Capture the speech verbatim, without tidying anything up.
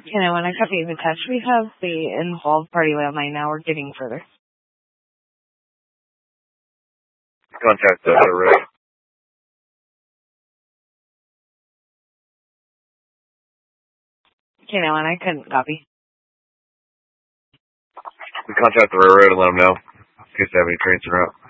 You know, when I copy the text, we have the involved party landline. Now we're getting further. Contact the road. You know, and I couldn't copy. We contact the railroad and let them know in case they have any trains in route.